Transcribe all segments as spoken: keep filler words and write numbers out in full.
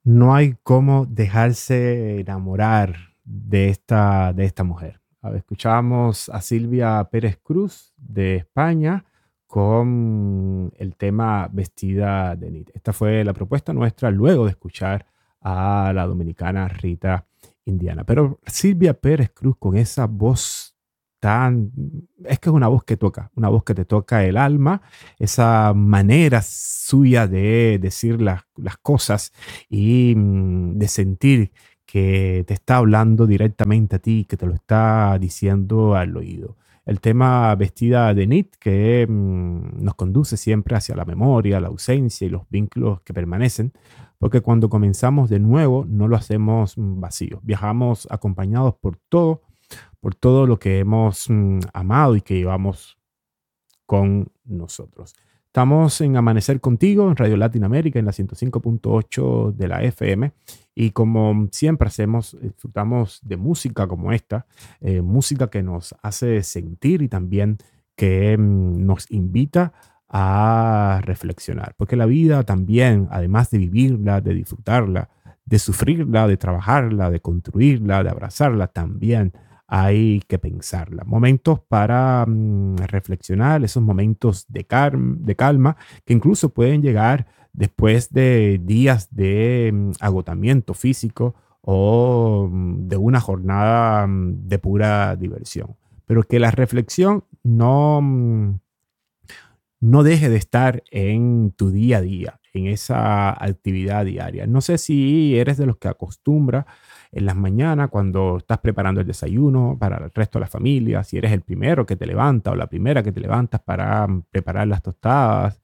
No hay cómo dejarse enamorar de esta, de esta mujer. A ver, escuchábamos a Silvia Pérez Cruz de España con el tema Vestida de Nit. Esta fue la propuesta nuestra luego de escuchar a la dominicana Rita Indiana. Pero Silvia Pérez Cruz con esa voz tan... Es que es una voz que toca, una voz que te toca el alma, esa manera suya de decir las, las cosas y mm, de sentir que te está hablando directamente a ti, que te lo está diciendo al oído. El tema Vestida de Nit que mm, nos conduce siempre hacia la memoria, la ausencia y los vínculos que permanecen, porque cuando comenzamos de nuevo no lo hacemos mm, vacíos, viajamos acompañados por todo, por todo lo que hemos mm, amado y que llevamos con nosotros. Estamos en Amanecer Contigo en Radio Latinoamérica en la ciento cinco punto ocho de la F M y como siempre hacemos, disfrutamos de música como esta, eh, música que nos hace sentir y también que mm, nos invita a reflexionar, porque la vida también, además de vivirla, de disfrutarla, de sufrirla, de trabajarla, de construirla, de abrazarla, también hay que pensarla. Momentos para mm, reflexionar, esos momentos de, calm- de calma que incluso pueden llegar después de días de mm, agotamiento físico o mm, de una jornada mm, de pura diversión. Pero que la reflexión no, mm, no deje de estar en tu día a día, en esa actividad diaria. No sé si eres de los que acostumbra en las mañanas cuando estás preparando el desayuno para el resto de la familia, si eres el primero que te levanta o la primera que te levantas para mm, preparar las tostadas,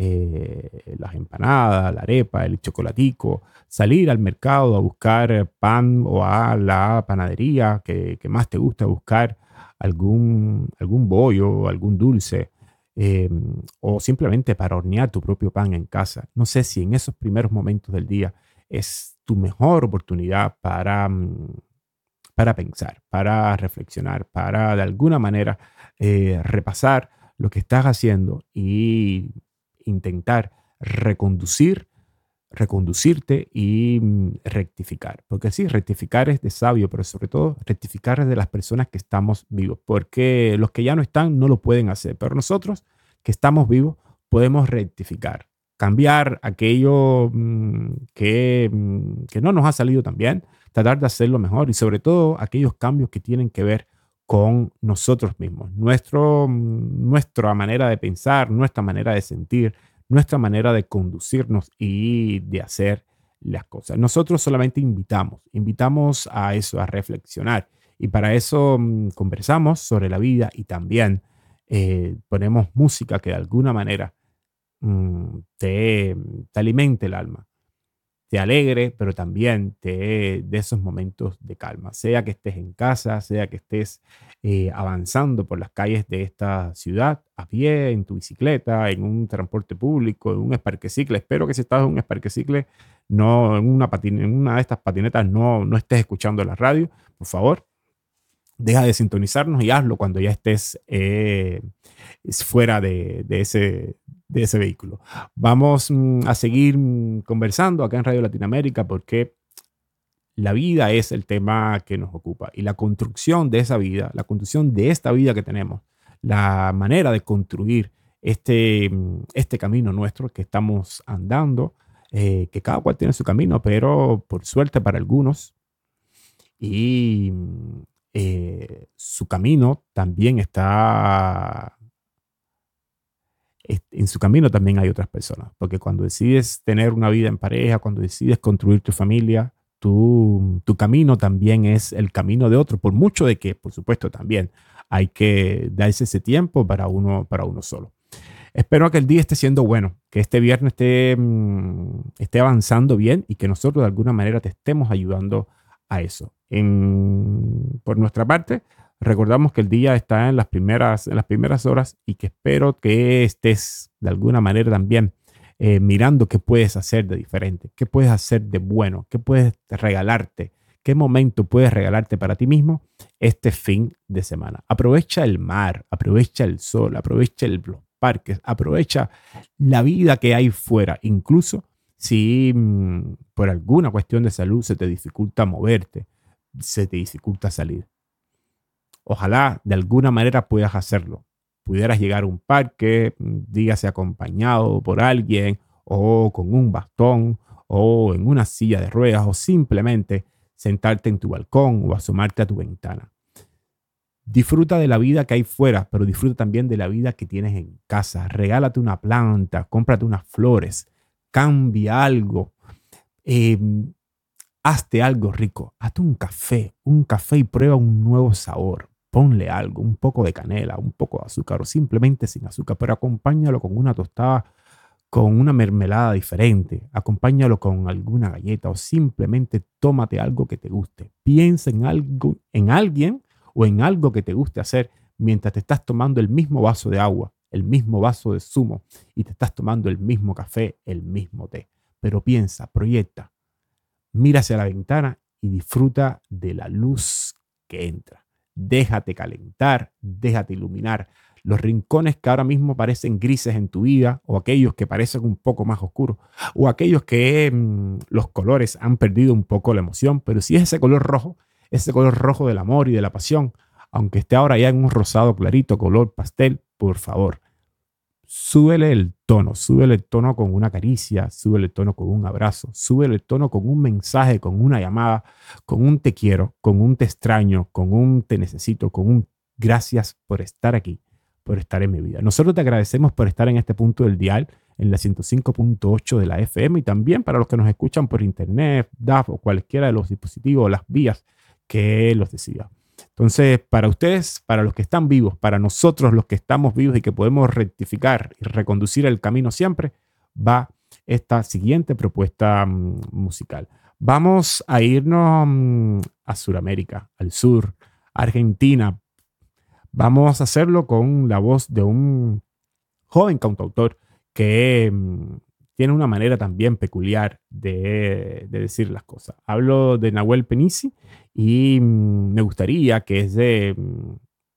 eh, las empanadas, la arepa, el chocolatico, salir al mercado a buscar pan o a la panadería que, que más te gusta buscar algún, algún bollo, algún dulce, eh, o simplemente para hornear tu propio pan en casa. No sé si en esos primeros momentos del día es tu mejor oportunidad para, mm, para pensar, para reflexionar, para de alguna manera eh, repasar lo que estás haciendo y intentar reconducir, reconducirte y mm, rectificar. Porque sí, rectificar es de sabio, pero sobre todo rectificar es de las personas que estamos vivos, porque los que ya no están no lo pueden hacer, pero nosotros que estamos vivos podemos rectificar, cambiar aquello mm, que, mm, que no nos ha salido tan bien, tratar de hacerlo mejor y sobre todo aquellos cambios que tienen que ver con nosotros mismos, nuestro, mm, nuestra manera de pensar, nuestra manera de sentir, nuestra manera de conducirnos y de hacer las cosas. Nosotros solamente invitamos, invitamos a eso, a reflexionar. Y para eso mm, conversamos sobre la vida y también eh, ponemos música que de alguna manera mm, te, te alimente el alma, te alegre, pero también te de esos momentos de calma, sea que estés en casa, sea que estés eh, avanzando por las calles de esta ciudad, a pie, en tu bicicleta, en un transporte público, en un esparquecicle. Espero que si estás en un esparquecicle, no en una, patin en una de estas patinetas, no, no estés escuchando la radio, por favor. Deja de sintonizarnos y hazlo cuando ya estés eh, fuera de, de, ese, de ese vehículo. Vamos mm, a seguir mm, conversando acá en Radio Latinoamérica porque la vida es el tema que nos ocupa y la construcción de esa vida, la construcción de esta vida que tenemos, la manera de construir este, mm, este camino nuestro que estamos andando, eh, que cada cual tiene su camino, pero por suerte para algunos y mm, eh, su camino también está es- en su camino también hay otras personas, porque cuando decides tener una vida en pareja, cuando decides construir tu familia, tu, tu camino también es el camino de otro, por mucho de que, por supuesto, también hay que darse ese tiempo para uno, para uno solo. Espero que el día esté siendo bueno, que este viernes esté, mm, esté avanzando bien y que nosotros de alguna manera te estemos ayudando a eso. En- por nuestra parte, recordamos que el día está en las primeras, en las primeras horas y que espero que estés de alguna manera también eh, mirando qué puedes hacer de diferente, qué puedes hacer de bueno, qué puedes regalarte, qué momento puedes regalarte para ti mismo este fin de semana. Aprovecha el mar, aprovecha el sol, aprovecha el, los parques, aprovecha la vida que hay fuera, incluso Si mm, por alguna cuestión de salud se te dificulta moverte, se te dificulta salir. Ojalá de alguna manera puedas hacerlo. Pudieras llegar a un parque, mm, dígase acompañado por alguien o con un bastón o en una silla de ruedas o simplemente sentarte en tu balcón o asomarte a tu ventana. Disfruta de la vida que hay fuera, pero disfruta también de la vida que tienes en casa. Regálate una planta, cómprate unas flores, cambia algo, eh, hazte algo rico, hazte un café, un café y prueba un nuevo sabor. Ponle algo, un poco de canela, un poco de azúcar o simplemente sin azúcar, pero acompáñalo con una tostada, con una mermelada diferente, acompáñalo con alguna galleta o simplemente tómate algo que te guste. Piensa en algo, en alguien o en algo que te guste hacer mientras te estás tomando el mismo vaso de agua, el mismo vaso de zumo y te estás tomando el mismo café, el mismo té. Pero piensa, proyecta, mira hacia la ventana y disfruta de la luz que entra. Déjate calentar, déjate iluminar. Los rincones que ahora mismo parecen grises en tu vida, o aquellos que parecen un poco más oscuros, o aquellos que mmm, los colores han perdido un poco la emoción, pero si es ese color rojo, ese color rojo del amor y de la pasión, aunque esté ahora ya en un rosado clarito, color pastel, por favor, súbele el tono, súbele el tono con una caricia, súbele el tono con un abrazo, súbele el tono con un mensaje, con una llamada, con un te quiero, con un te extraño, con un te necesito, con un gracias por estar aquí, por estar en mi vida. Nosotros te agradecemos por estar en este punto del dial, en la ciento cinco punto ocho de la F M y también para los que nos escuchan por internet, D A F o cualquiera de los dispositivos o las vías que los decida. Entonces, para ustedes, para los que están vivos, para nosotros los que estamos vivos y que podemos rectificar y reconducir el camino siempre, va esta siguiente propuesta um, musical. Vamos a irnos um, a Sudamérica, al sur, Argentina. Vamos a hacerlo con la voz de un joven cantautor que um, tiene una manera también peculiar de, de decir las cosas. Hablo de Nahuel Penisi y mmm, me gustaría que desde mmm,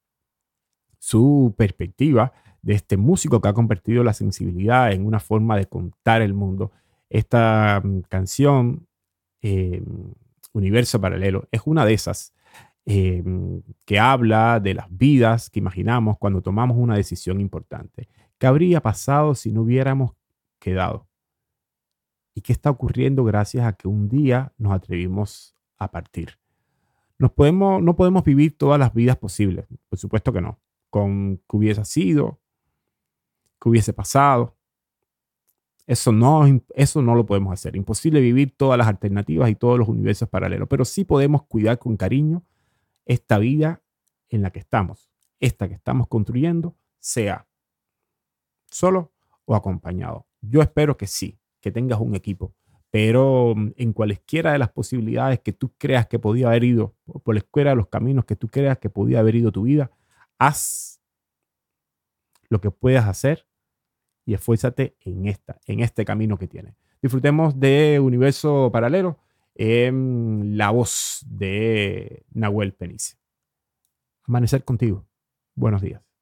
su perspectiva de este músico que ha convertido la sensibilidad en una forma de contar el mundo, esta mmm, canción, eh, Universo Paralelo, es una de esas eh, que habla de las vidas que imaginamos cuando tomamos una decisión importante. ¿Qué habría pasado si no hubiéramos quedado? ¿Y qué está ocurriendo gracias a que un día nos atrevimos a partir? Nos podemos, no podemos vivir todas las vidas posibles, por supuesto que no. Con qué hubiese sido, qué hubiese pasado. Eso no, eso no lo podemos hacer. Imposible vivir todas las alternativas y todos los universos paralelos, pero sí podemos cuidar con cariño esta vida en la que estamos, esta que estamos construyendo, sea solo o acompañado. Yo espero que sí, que tengas un equipo, pero mm, en cualesquiera de las posibilidades que tú creas que podía haber ido, por cualesquiera de los caminos que tú creas que podía haber ido tu vida, haz lo que puedas hacer y esfuérzate en, esta, en este camino que tienes. Disfrutemos de Universo Paralelo en la voz de Nahuel Penisi. Amanecer contigo. Buenos días.